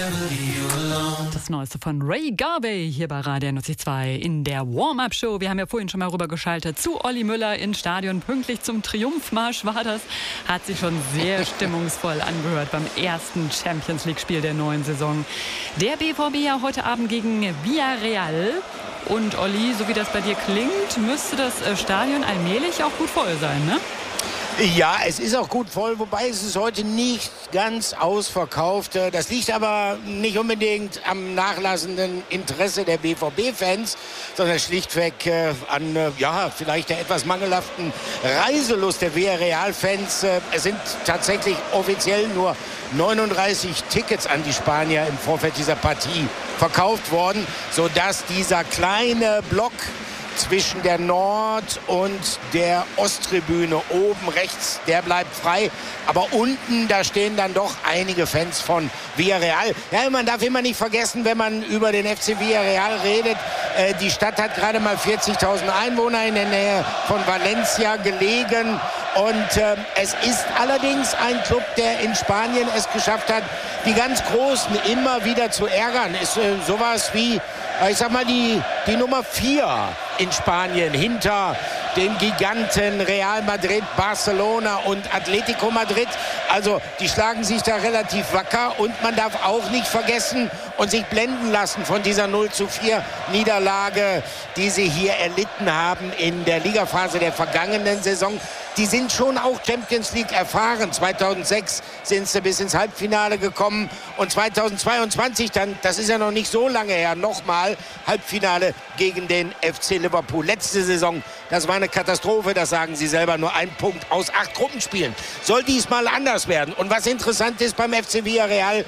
Das Neueste von Ray Garvey hier bei Radio 92 in der Warm-Up-Show. Wir haben ja vorhin schon mal rübergeschaltet zu Olli Müller ins Stadion. Pünktlich zum Triumphmarsch war das. Hat sich schon sehr stimmungsvoll angehört beim ersten Champions-League-Spiel der neuen Saison. Der BVB ja heute Abend gegen Villarreal. Und Olli, so wie das bei dir klingt, müsste das Stadion allmählich auch gut voll sein, ne? Ja, es ist auch gut voll, wobei es ist heute nicht ganz ausverkauft. Das liegt aber nicht unbedingt am nachlassenden Interesse der BVB-Fans, sondern schlichtweg an vielleicht der etwas mangelhaften Reiselust der Villarreal-Fans. Es sind tatsächlich offiziell nur 39 Tickets an die Spanier im Vorfeld dieser Partie verkauft worden, sodass dieser kleine Block zwischen der Nord- und der Osttribüne oben rechts, der bleibt frei. Aber unten, da stehen dann doch einige Fans von Villarreal. Ja, man darf immer nicht vergessen, wenn man über den FC Villarreal redet, die Stadt hat gerade mal 40.000 Einwohner in der Nähe von Valencia gelegen. Und es ist allerdings ein Club, der in Spanien es geschafft hat, die ganz Großen immer wieder zu ärgern. Ist sowas wie, ich sag mal, die Nummer 4 in Spanien hinter den Giganten Real Madrid, Barcelona und Atletico Madrid. Also die schlagen sich da relativ wacker und man darf auch nicht vergessen und sich blenden lassen von dieser 0:4 Niederlage, die sie hier erlitten haben in der Ligaphase der vergangenen Saison. Die sind schon auch Champions League erfahren. 2006 sind sie bis ins Halbfinale gekommen und 2022 dann, das ist ja noch nicht so lange her, nochmal Halbfinale gegen den FC Liverpool. Letzte Saison, das war eine Katastrophe, das sagen sie selber, nur ein Punkt aus 8 Gruppenspielen. Soll diesmal anders werden. Und was interessant ist beim FC Villarreal,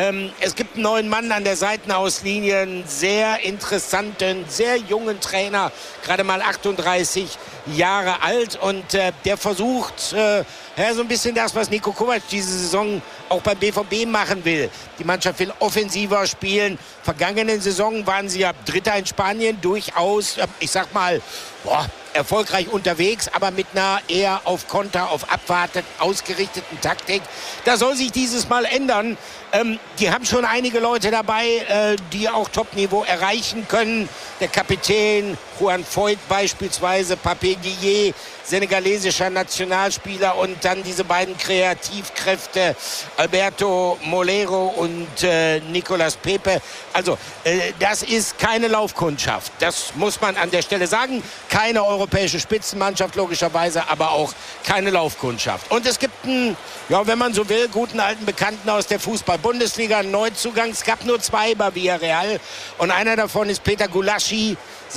es gibt einen neuen Mann an der Seitenauslinie, einen sehr interessanten, sehr jungen Trainer, gerade mal 38 Jahre alt und der versucht so ein bisschen das, was Niko Kovac diese Saison auch beim BVB machen will. Die Mannschaft will offensiver spielen. Vergangenen Saison waren sie ja Dritter in Spanien, durchaus, ich sag mal, erfolgreich unterwegs, aber mit einer eher auf Konter, auf Abwarten ausgerichteten Taktik. Das soll sich dieses Mal ändern. Die haben schon einige Leute dabei, die auch Top-Niveau erreichen können. Der Kapitän Juan Foyth beispielsweise, Pape Gueye, senegalesischer Nationalspieler und dann diese beiden Kreativkräfte Alberto Molero und Nicolas Pepe. Also das ist keine Laufkundschaft. Das muss man an der Stelle sagen. Keine europäische Spitzenmannschaft logischerweise, aber auch keine Laufkundschaft. Und es gibt einen, wenn man so will, guten alten Bekannten aus der Fußball-Bundesliga, einen Neuzugang. Es gab nur 2 bei Villarreal und einer davon ist Peter Gulaschi,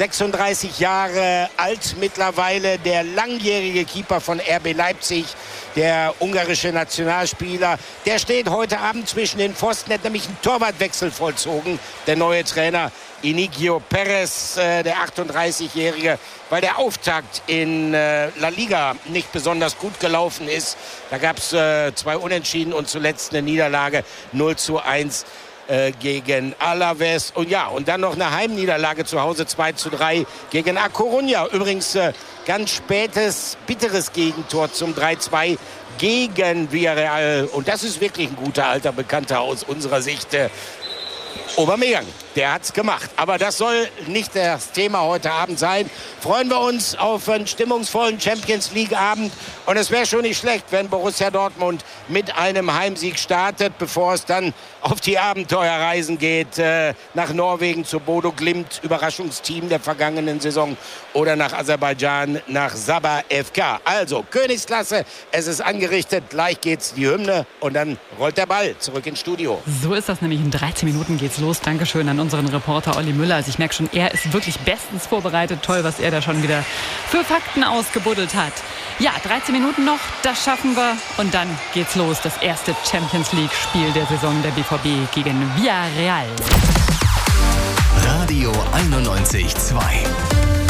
36 Jahre alt mittlerweile, der langjährige Keeper von RB Leipzig, der ungarische Nationalspieler. Der steht heute Abend zwischen den Pfosten, hat nämlich einen Torwartwechsel vollzogen, der neue Trainer Inigo Perez, der 38-Jährige, weil der Auftakt in La Liga nicht besonders gut gelaufen ist. Da gab es 2 Unentschieden und zuletzt eine Niederlage 0:1 gegen Alaves. Und dann noch eine Heimniederlage zu Hause 2:3 gegen A Coruña. Übrigens ganz spätes, bitteres Gegentor zum 3:2 gegen Villarreal. Und das ist wirklich ein guter alter Bekannter aus unserer Sicht. Aubameyang, der hat's gemacht. Aber das soll nicht das Thema heute Abend sein. Freuen wir uns auf einen stimmungsvollen Champions-League-Abend. Und es wäre schon nicht schlecht, wenn Borussia Dortmund mit einem Heimsieg startet, bevor es dann auf die Abenteuerreisen geht. Nach Norwegen zu Bodo Glimt, Überraschungsteam der vergangenen Saison. Oder nach Aserbaidschan, nach Sabah FK. Also Königsklasse, es ist angerichtet. Gleich geht's die Hymne und dann rollt der Ball zurück ins Studio. So ist das nämlich. In 13 Minuten geht's los. Dankeschön an unseren Reporter Olli Müller. Also ich merke schon, er ist wirklich bestens vorbereitet. Toll, was er da schon wieder für Fakten ausgebuddelt hat. Ja, 13 Minuten noch, das schaffen wir. Und dann geht's los. Das erste Champions-League-Spiel der Saison der BVB gegen Villarreal. Radio 91.2